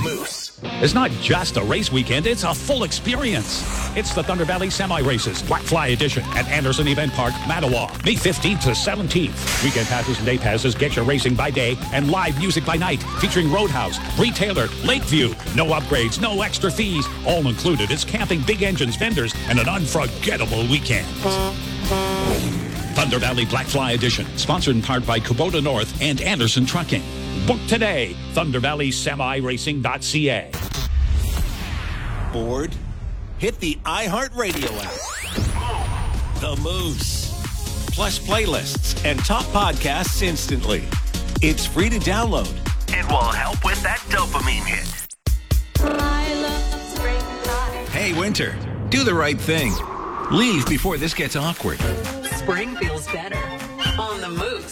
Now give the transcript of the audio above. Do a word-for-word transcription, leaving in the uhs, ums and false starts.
Moose. It's not just a race weekend, it's a full experience. It's the Thunder Valley Semi Races, Black Fly Edition at Anderson Event Park, Mattawa, May fifteenth to seventeenth. Weekend passes and day passes get your racing by day and live music by night, featuring Roadhouse, Bree Taylor, Lakeview. No upgrades, no extra fees. All included is camping, big engines, vendors, and an unforgettable weekend. Thunder Valley Black Fly Edition, sponsored in part by Kubota North and Anderson Trucking. Book today, thunder valley semi racing dot c a. Bored? Hit the iHeartRadio app. The Moose. Plus playlists and top podcasts instantly. It's free to download. It will help with that dopamine hit. I love springtime. Hey, Winter, do the right thing. Leave before this gets awkward. Spring feels better on the Moose.